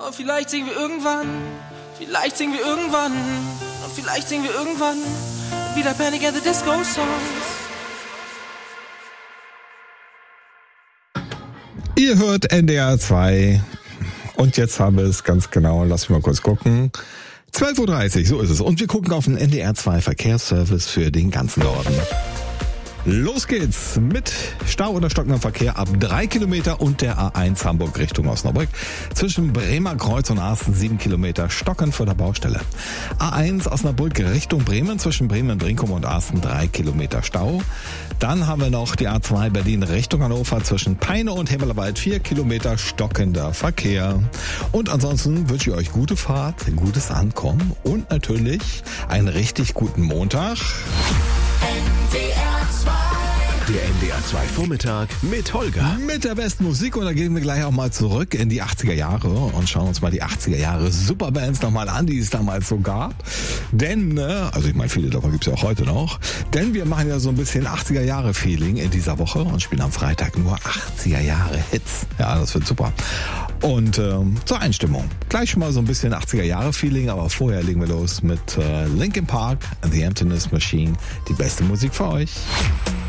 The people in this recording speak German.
Oh, vielleicht singen wir irgendwann, und vielleicht singen wir irgendwann wieder Panic at the Disco Songs. Ihr hört NDR 2 und jetzt haben wir es ganz genau, lass mich mal kurz gucken. 12.30 Uhr, so ist es. Und wir gucken auf den NDR 2 Verkehrsservice für den ganzen Norden. Los geht's mit Stau oder stockendem Verkehr ab 3 Kilometer und der A1 Hamburg Richtung Osnabrück. Zwischen Bremer Kreuz und Arsten 7 Kilometer stockend vor der Baustelle. A1 Osnabrück Richtung Bremen, zwischen Bremen-Brinkum und Arsten 3 Kilometer Stau. Dann haben wir noch die A2 Berlin Richtung Hannover, zwischen Peine und Himmelwald 4 Kilometer stockender Verkehr. Und ansonsten wünsche ich euch gute Fahrt, gutes Ankommen und natürlich einen richtig guten Montag. Der NDR 2 Vormittag mit Holger. Mit der besten Musik, und da gehen wir gleich auch mal zurück in die 80er Jahre und schauen uns mal die 80er Jahre Superbands nochmal an, die es damals so gab. Denn, also ich meine, viele davon gibt es ja auch heute noch, denn wir machen ja so ein bisschen 80er Jahre Feeling in dieser Woche und spielen am Freitag nur 80er Jahre Hits. Ja, das wird super. Und zur Einstimmung, gleich schon mal so ein bisschen 80er Jahre Feeling, aber vorher legen wir los mit Linkin Park and the Emptiness Machine, die beste Musik für euch.